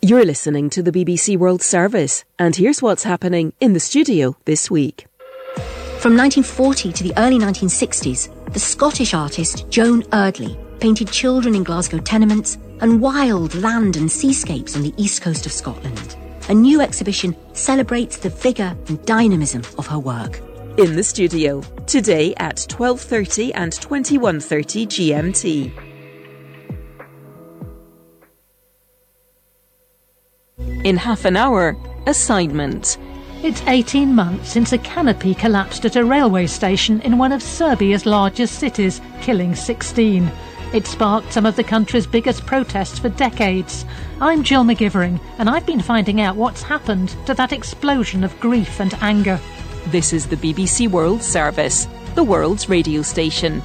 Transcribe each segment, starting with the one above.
You're listening to the BBC World Service, and here's what's happening in the studio this week. From 1940 to the early 1960s, the Scottish artist Joan Erdley painted children in Glasgow tenements and wild land and seascapes on the east coast of Scotland. A new exhibition celebrates the vigour and dynamism of her work. In the studio, today at 12:30 and 21:30 GMT. In half an hour, assignment. It's 18 months since a canopy collapsed at a railway station in one of Serbia's largest cities, killing 16. It sparked some of the country's biggest protests for decades. I'm Jill McGivering, and I've been finding out what's happened to that explosion of grief and anger. This is the BBC World Service, the world's radio station.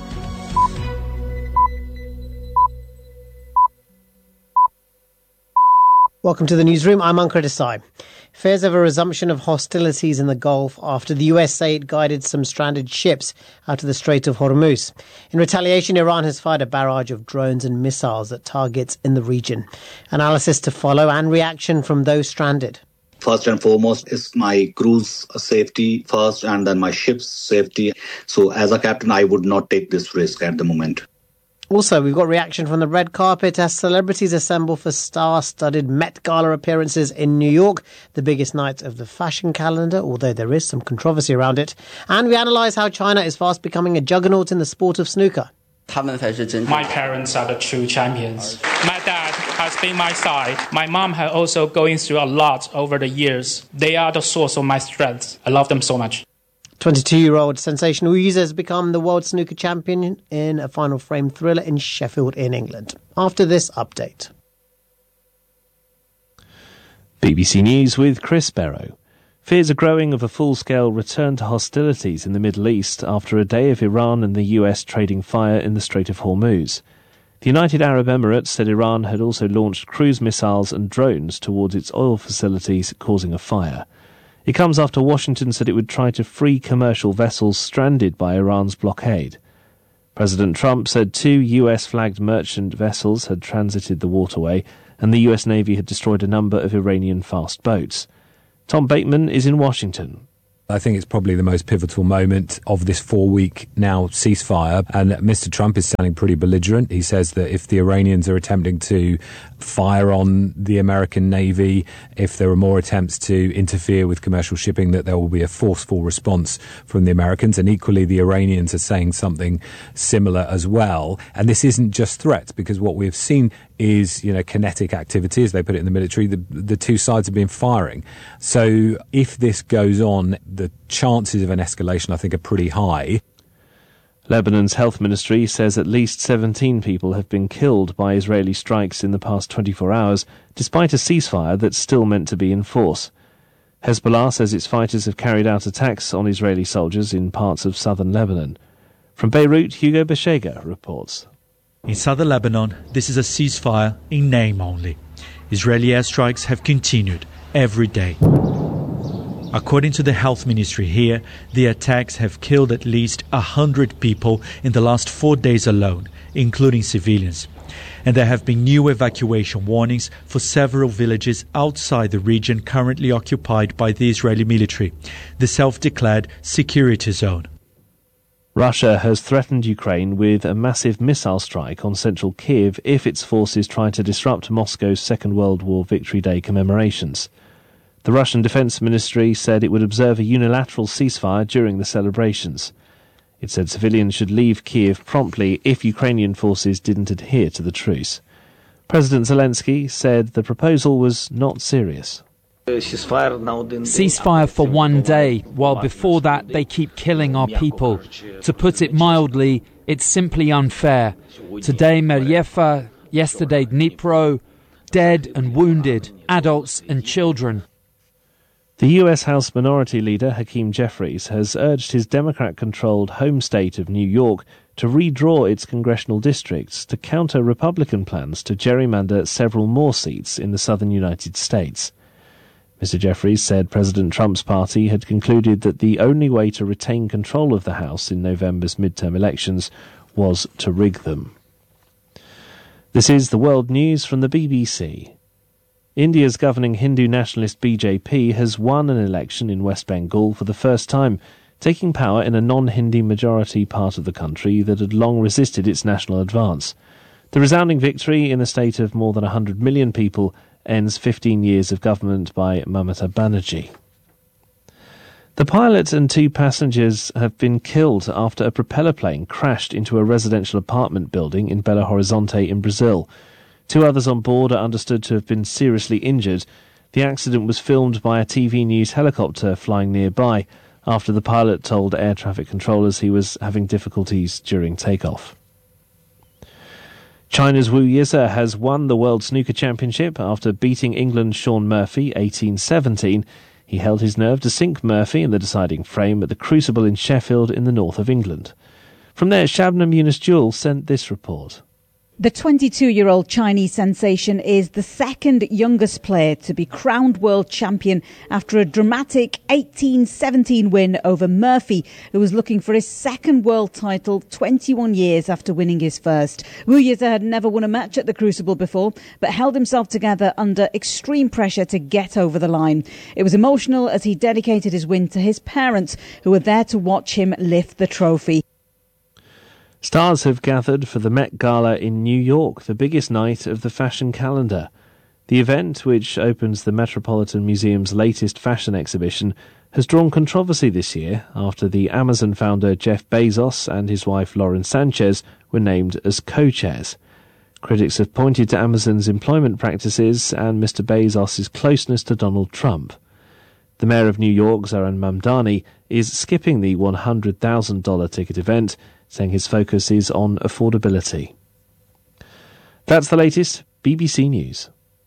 Welcome to the newsroom. I'm Ankar Desai. Fears of a resumption of hostilities in the Gulf after the US say it guided some stranded ships out of the Strait of Hormuz. In retaliation, Iran has fired a barrage of drones and missiles at targets in the region. Analysis to follow and reaction from those stranded. First and foremost is my crew's safety first and then my ship's safety. So as a captain, I would not take this risk at the moment. Also, we've got reaction from the red carpet as celebrities assemble for star-studded Met Gala appearances in New York, the biggest night of the fashion calendar, although there is some controversy around it. And we analyse how China is fast becoming a juggernaut in the sport of snooker. My parents are the true champions. My dad has been my side. My mom has also going through a lot over the years. They are the source of my strength. I love them so much. 22-year-old Sensation Uyeza has become the world snooker champion in a final frame thriller in Sheffield in England. After this update. BBC News with Chris Barrow. Fears are growing of a full-scale return to hostilities in the Middle East after a day of Iran and the US trading fire in the Strait of Hormuz. The United Arab Emirates said Iran had also launched cruise missiles and drones towards its oil facilities, causing a fire. It comes after Washington said it would try to free commercial vessels stranded by Iran's blockade. President Trump said 2 US-flagged merchant vessels had transited the waterway and the US Navy had destroyed a number of Iranian fast boats. Tom Bateman is in Washington. I think it's probably the most pivotal moment of this 4-week now ceasefire, and Mr. Trump is sounding pretty belligerent. He says that if the Iranians are attempting to fire on the American Navy, if there are more attempts to interfere with commercial shipping, that there will be a forceful response from the Americans. And equally, the Iranians are saying something similar as well. And this isn't just threats, because what we've seen is, kinetic activity, as they put it in the military. The two sides have been firing. So if this goes on, the chances of an escalation, I think, are pretty high. Lebanon's health ministry says at least 17 people have been killed by Israeli strikes in the past 24 hours, despite a ceasefire that's still meant to be in force. Hezbollah says its fighters have carried out attacks on Israeli soldiers in parts of southern Lebanon. From Beirut, Hugo Beshega reports. In southern Lebanon, this is a ceasefire in name only. Israeli airstrikes have continued every day. According to the health ministry here, the attacks have killed at least 100 people in the last 4 days alone, including civilians. And there have been new evacuation warnings for several villages outside the region currently occupied by the Israeli military, the self-declared security zone. Russia has threatened Ukraine with a massive missile strike on central Kyiv if its forces try to disrupt Moscow's Second World War Victory Day commemorations. The Russian Defense Ministry said it would observe a unilateral ceasefire during the celebrations. It said civilians should leave Kyiv promptly if Ukrainian forces didn't adhere to the truce. President Zelensky said the proposal was not serious. Ceasefire for one day, while before that they keep killing our people. To put it mildly, it's simply unfair. Today Meryefa, yesterday Dnipro, dead and wounded, adults and children. The US House Minority Leader Hakeem Jeffries has urged his Democrat-controlled home state of New York to redraw its congressional districts to counter Republican plans to gerrymander several more seats in the southern United States. Mr. Jeffries said President Trump's party had concluded that the only way to retain control of the House in November's midterm elections was to rig them. This is the World News from the BBC. India's governing Hindu nationalist BJP has won an election in West Bengal for the first time, taking power in a non-Hindi majority part of the country that had long resisted its national advance. The resounding victory in a state of more than 100 million people ends 15 years of government by Mamata Banerjee. The pilot and 2 passengers have been killed after a propeller plane crashed into a residential apartment building in Belo Horizonte in Brazil. 2 others on board are understood to have been seriously injured. The accident was filmed by a TV news helicopter flying nearby after the pilot told air traffic controllers he was having difficulties during takeoff. China's Wu Yize has won the World Snooker Championship after beating England's Shaun Murphy 18-17. He held his nerve to sink Murphy in the deciding frame at the Crucible in Sheffield in the north of England. From there, Shabnam Yunus-Jewel sent this report. The 22-year-old Chinese sensation is the second youngest player to be crowned world champion after a dramatic 18-17 win over Murphy, who was looking for his second world title 21 years after winning his first. Wu Yize had never won a match at the Crucible before, but held himself together under extreme pressure to get over the line. It was emotional as he dedicated his win to his parents, who were there to watch him lift the trophy. Stars have gathered for the Met Gala in New York, the biggest night of the fashion calendar. The event, which opens the Metropolitan Museum's latest fashion exhibition, has drawn controversy this year after the Amazon founder Jeff Bezos and his wife Lauren Sanchez were named as co-chairs. Critics have pointed to Amazon's employment practices and Mr. Bezos' closeness to Donald Trump. The mayor of New York, Zohran Mamdani, is skipping the $100,000 ticket event, saying his focus is on affordability. That's the latest. BBC News.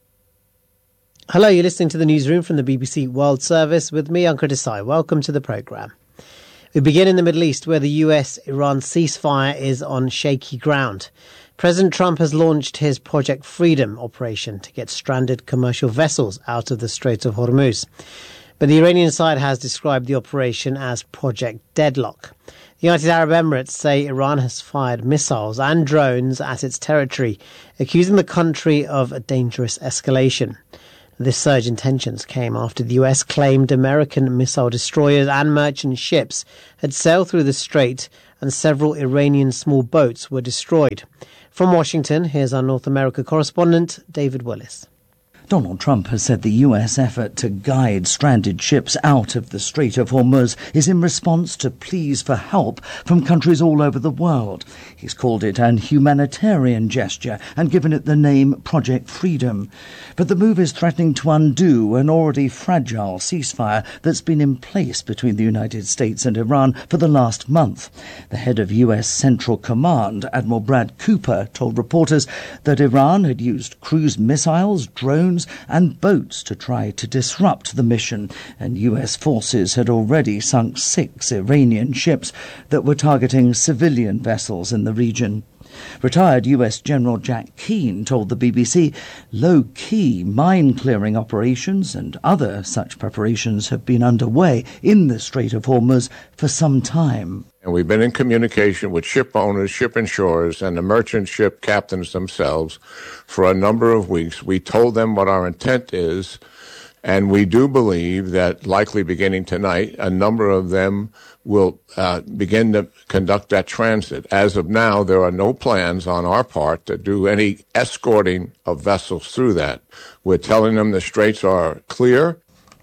Hello, you're listening to the newsroom from the BBC World Service with me, Ankur Desai. Welcome to the programme. We begin in the Middle East, where the US-Iran ceasefire is on shaky ground. President Trump has launched his Project Freedom operation to get stranded commercial vessels out of the Strait of Hormuz. But the Iranian side has described the operation as Project Deadlock. The United Arab Emirates say Iran has fired missiles and drones at its territory, accusing the country of a dangerous escalation. This surge in tensions came after the US claimed American missile destroyers and merchant ships had sailed through the strait and several Iranian small boats were destroyed. From Washington, here's our North America correspondent, David Willis. Donald Trump has said the US effort to guide stranded ships out of the Strait of Hormuz is in response to pleas for help from countries all over the world. He's called it an humanitarian gesture and given it the name Project Freedom. But the move is threatening to undo an already fragile ceasefire that's been in place between the United States and Iran for the last month. The head of US Central Command, Admiral Brad Cooper, told reporters that Iran had used cruise missiles, drones and boats to try to disrupt the mission, and US forces had already sunk 6 Iranian ships that were targeting civilian vessels in the region. Retired US General Jack Keane told the BBC low-key mine-clearing operations and other such preparations have been underway in the Strait of Hormuz for some time. And we've been in communication with ship owners, ship insurers, and the merchant ship captains themselves for a number of weeks. We told them what our intent is, and we do believe that likely beginning tonight, a number of them will begin to conduct that transit. As of now, there are no plans on our part to do any escorting of vessels through that. We're telling them the straits are clear.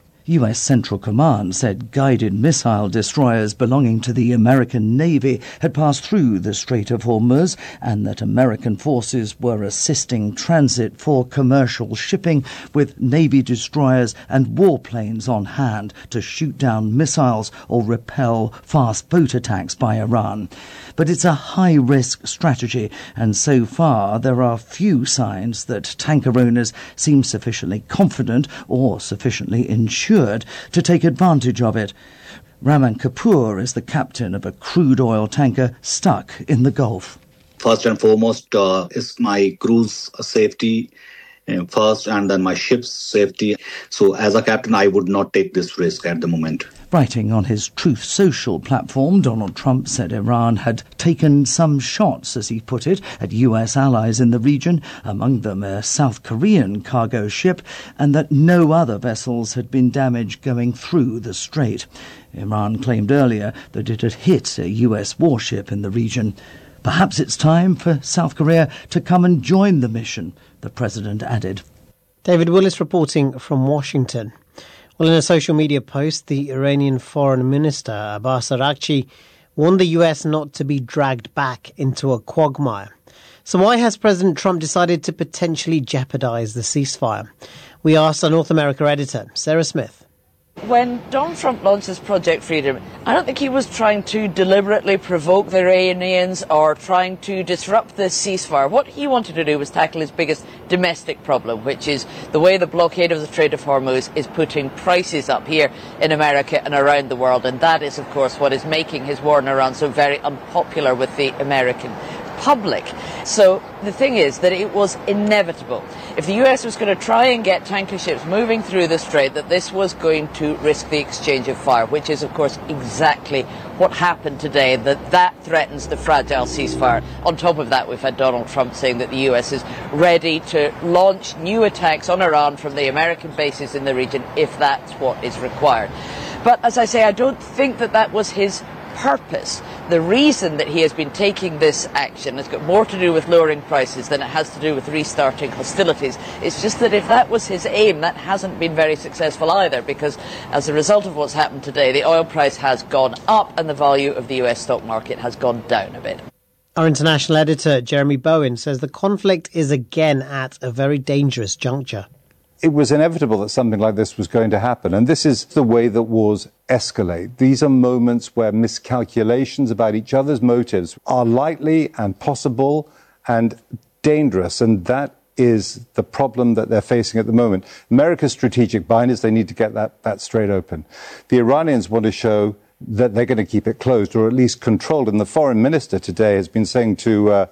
US Central Command said guided missile destroyers belonging to the American Navy had passed through the Strait of Hormuz and that American forces were assisting transit for commercial shipping with Navy destroyers and warplanes on hand to shoot down missiles or repel fast boat attacks by Iran. But it's a high-risk strategy, and so far there are few signs that tanker owners seem sufficiently confident or sufficiently insured to take advantage of it. Raman Kapoor is the captain of a crude oil tanker stuck in the Gulf. First and foremost is my crew's safety first and then my ship's safety. So as a captain, I would not take this risk at the moment. Writing on his Truth Social platform, Donald Trump said Iran had taken some shots, as he put it, at US allies in the region, among them a South Korean cargo ship, and that no other vessels had been damaged going through the strait. Iran claimed earlier that it had hit a US warship in the region. Perhaps it's time for South Korea to come and join the mission, the president added. David Willis reporting from Washington. Well, in a social media post, the Iranian Foreign Minister, Abbas Araghchi, warned the US not to be dragged back into a quagmire. So why has President Trump decided to potentially jeopardize the ceasefire? We asked our North America editor, Sarah Smith. When Donald Trump launches Project Freedom, I don't think he was trying to deliberately provoke the Iranians or trying to disrupt the ceasefire. What he wanted to do was tackle his biggest domestic problem, which is the way the blockade of the Strait of Hormuz is putting prices up here in America and around the world. And that is, of course, what is making his war in Iran so very unpopular with the American public. So the thing is that it was inevitable. If the US was going to try and get tanker ships moving through the strait, that this was going to risk the exchange of fire, which is, of course, exactly what happened today, that threatens the fragile ceasefire. On top of that, we've had Donald Trump saying that the US is ready to launch new attacks on Iran from the American bases in the region if that's what is required. But as I say, I don't think that was his purpose. The reason that he has been taking this action has got more to do with lowering prices than it has to do with restarting hostilities. It's just that if that was his aim, that hasn't been very successful either, because as a result of what's happened today, the oil price has gone up and the value of the US stock market has gone down a bit. Our international editor, Jeremy Bowen, says the conflict is again at a very dangerous juncture. It was inevitable that something like this was going to happen, and this is the way that wars escalate. These are moments where miscalculations about each other's motives are likely and possible and dangerous, and that is the problem that they're facing at the moment. America's strategic bind is they need to get that strait open. The Iranians want to show that they're going to keep it closed, or at least controlled, and the foreign minister today has been saying to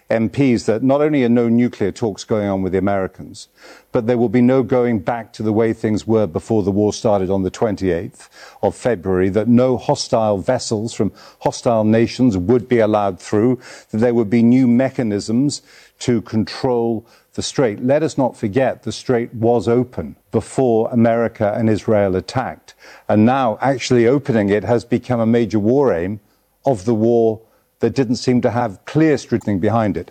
MPs that not only are no nuclear talks going on with the Americans, but there will be no going back to the way things were before the war started on the 28th of February, that no hostile vessels from hostile nations would be allowed through, that there would be new mechanisms to control the strait. Let us not forget the strait was open before America and Israel attacked. And now actually opening it has become a major war aim of the war that didn't seem to have clear scrutiny behind it.